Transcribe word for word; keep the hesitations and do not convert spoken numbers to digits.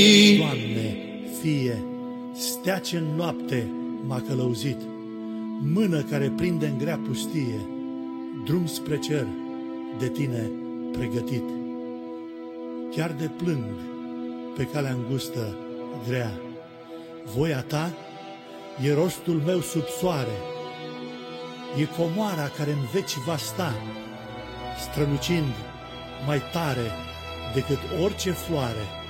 Doamne, Fie, stea ce în noapte m-a călăuzit, mână care prinde în grea pustie, drum spre cer de Tine pregătit. Chiar de plâng pe calea îngustă grea, voia Ta e rostul meu sub soare, e comoara care în veci va sta, strălucind mai tare decât orice floare.